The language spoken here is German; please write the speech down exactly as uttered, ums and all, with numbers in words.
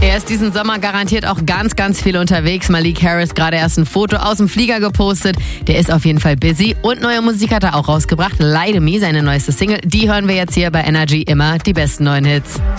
Er ist diesen Sommer garantiert auch ganz, ganz viel unterwegs. Malik Harris gerade erst ein Foto aus dem Flieger gepostet. Der ist auf jeden Fall busy. Und neue Musik hat er auch rausgebracht. Lie to Me, seine neueste Single. Die hören wir jetzt hier bei Energy immer die besten neuen Hits.